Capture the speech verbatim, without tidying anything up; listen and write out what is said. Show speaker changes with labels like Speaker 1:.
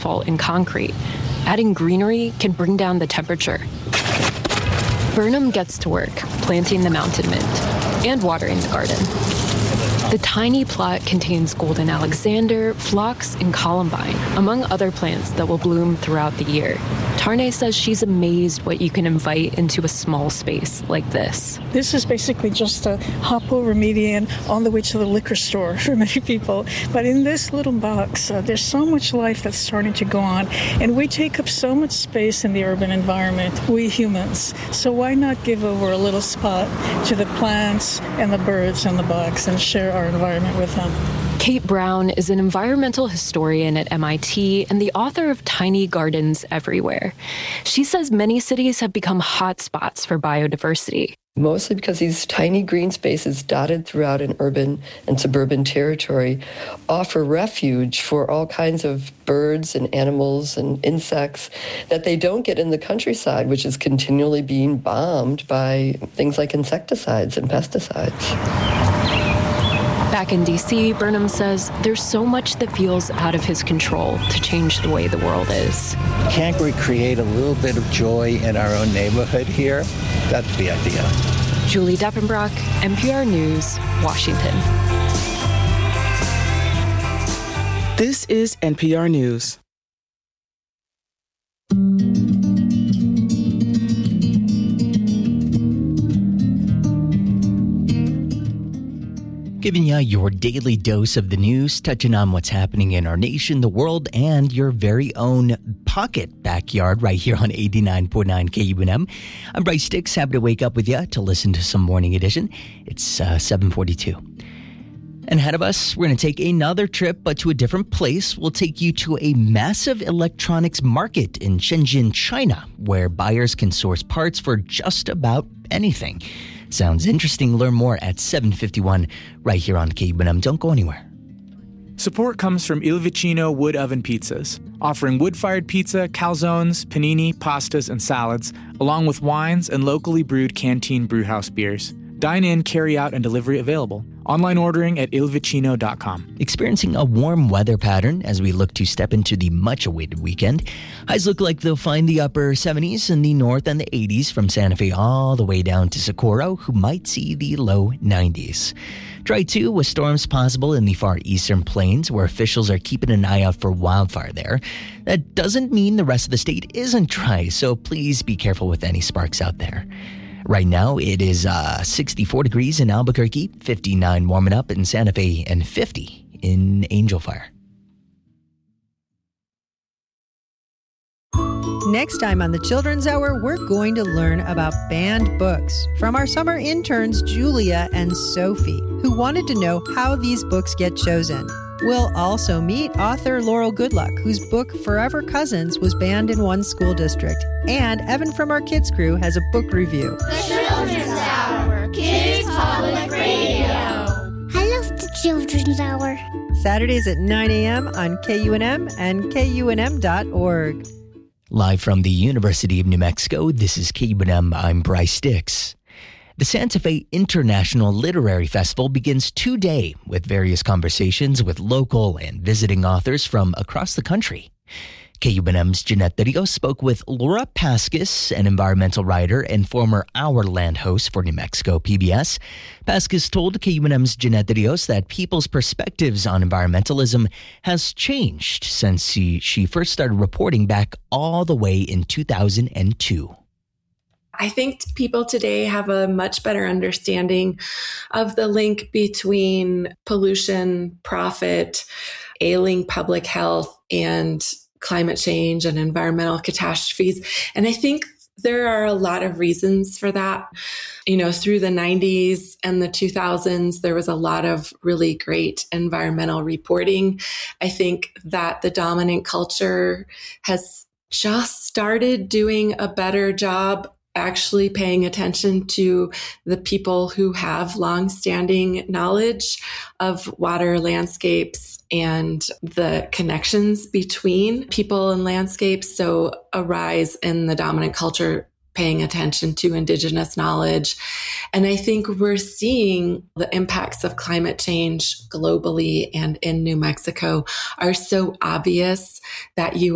Speaker 1: asphalt and concrete. Adding greenery can bring down the temperature. Burnham gets to work planting the mountain mint and watering the garden. The tiny plot contains golden alexander, phlox, and columbine, among other plants that will bloom throughout the year. Tarnay says she's amazed what you can invite into a small space like this.
Speaker 2: This is basically just a hop over median on the way to the liquor store for many people. But in this little box, uh, there's so much life that's starting to go on. And we take up so much space in the urban environment, we humans. So why not give over a little spot to the plants and the birds in the box and share our environment with them?
Speaker 1: Kate Brown is an environmental historian at M I T and the author of Tiny Gardens Everywhere. She says many cities have become hotspots for biodiversity.
Speaker 3: Mostly because these tiny green spaces dotted throughout an urban and suburban territory offer refuge for all kinds of birds and animals and insects that they don't get in the countryside, which is continually being bombed by things like insecticides and pesticides.
Speaker 1: Back in D C, Burnham says there's so much that feels out of his control to change the way the world is.
Speaker 4: Can't we create a little bit of joy in our own neighborhood here? That's the idea.
Speaker 1: Julie Deppenbrock, N P R News, Washington.
Speaker 5: This is N P R News.
Speaker 6: Giving you your daily dose of the news, touching on what's happening in our nation, the world, and your very own pocket backyard right here on eighty-nine point nine K U N M. I'm Bryce Sticks, happy to wake up with you to listen to some Morning Edition. It's uh, seven forty-two. And ahead of us, we're going to take another trip, but to a different place. We'll take you to a massive electronics market in Shenzhen, China, where buyers can source parts for just about anything. Sounds interesting. Learn more at seven fifty-one right here on K U N M. Don't go anywhere.
Speaker 7: Support comes from Il Vicino Wood Oven Pizzas, offering wood-fired pizza, calzones, panini, pastas, and salads, along with wines and locally brewed canteen brewhouse beers. Dine in, carry out, and delivery available. Online ordering at il vicino dot com.
Speaker 6: Experiencing a warm weather pattern as we look to step into the much-awaited weekend. Highs look like they'll find the upper seventies in the north and the eighties from Santa Fe all the way down to Socorro, who might see the low nineties. Dry too, with storms possible in the far eastern plains, where officials are keeping an eye out for wildfire there. That doesn't mean the rest of the state isn't dry, so please be careful with any sparks out there. Right now, it is uh, sixty-four degrees in Albuquerque, fifty-nine warming up in Santa Fe, and fifty in Angel Fire.
Speaker 8: Next time on the Children's Hour, we're going to learn about banned books from our summer interns, Julia and Sophie, who wanted to know how these books get chosen. We'll also meet author Laurel Goodluck, whose book Forever Cousins was banned in one school district. And Evan from our kids crew has a book review.
Speaker 9: The Children's Hour, Kids Public Radio. I love the Children's Hour.
Speaker 8: Saturdays at nine a.m. on K U N M and K U N M dot org.
Speaker 6: Live from the University of New Mexico, this is K U N M. I'm Bryce Sticks. The Santa Fe International Literary Festival begins today with various conversations with local and visiting authors from across the country. K U N M's Jeanette Rios spoke with Laura Paskus, an environmental writer and former Our Land host for New Mexico P B S. Paskus told K U N M's Jeanette Rios that people's perspectives on environmentalism has changed since she, she first started reporting back all the way in two thousand two.
Speaker 10: I think people today have a much better understanding of the link between pollution, profit, ailing public health, and climate change and environmental catastrophes. And I think there are a lot of reasons for that. You know, through the nineties and the two thousands, there was a lot of really great environmental reporting. I think that the dominant culture has just started doing a better job actually paying attention to the people who have longstanding knowledge of water landscapes and the connections between people and landscapes. So a rise in the dominant culture paying attention to indigenous knowledge. And I think we're seeing the impacts of climate change globally and in New Mexico are so obvious that you